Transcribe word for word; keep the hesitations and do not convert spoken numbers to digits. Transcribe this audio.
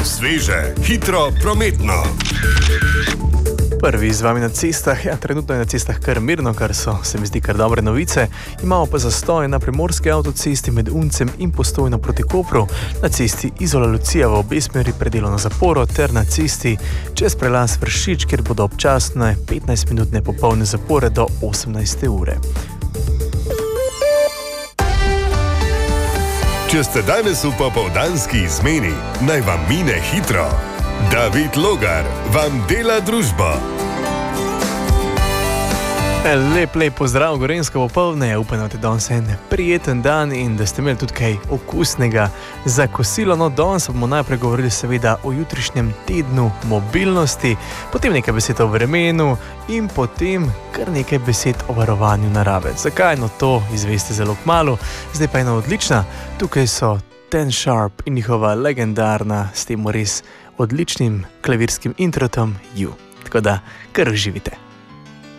Sveže, hitro, prometno. Prvi z vami na cestah, ja, trenutno je na cestah kar mirno, kar so, se mi zdi, kar dobre novice. Imamo pa zastoje na primorski avtocesti med Uncem in Postojno proti Kopru, na cesti Izola-Lucija v obe smeri predelo na zaporo ter na cesti čez prelaz Vršič, kjer bodo občasne petnajstminutne popolne zapore do osemnajste ure. Če ste danes v popoldanski izmeni, naj vam mine hitro. David Logar vam dela družbo. Lep, lep pozdrav, gorenjsko popoldne. Upam, da imate danes en prijeten dan in da ste imeli tudi kaj okusnega za kosilo. No, danes bomo najprej govorili seveda o jutrišnjem tednu mobilnosti, potem nekaj besed o vremenu in potem kar nekaj besed o varovanju narave. Zakaj? No, to izveste zelo kmalu. Zdaj pa ena odlična. Tukaj so Ten Sharp in njihova legendarna s tem res odličnim klavirskim introtom You. Tako da, kar uživite.